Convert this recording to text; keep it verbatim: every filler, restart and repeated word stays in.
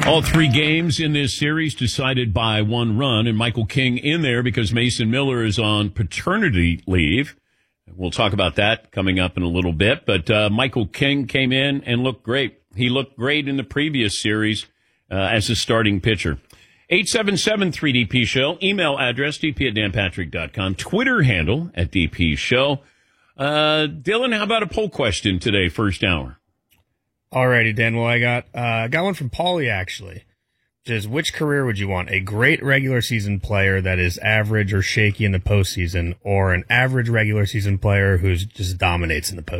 All three games in this series decided by one run, and Michael King in there because Mason Miller is on paternity leave. We'll talk about that coming up in a little bit. But uh, Michael King came in and looked great. He looked great in the previous series uh, as a starting pitcher. eight seven seven three D P Show. Email address, d p at dan patrick dot com. Twitter handle at D P Show. Uh, Dylan, how about a poll question today, first hour? Alrighty, Dan. Well, I got uh, got one from Paulie, actually. Which is, which career would you want? A great regular season player that is average or shaky in the postseason, or an average regular season player who just dominates in the postseason?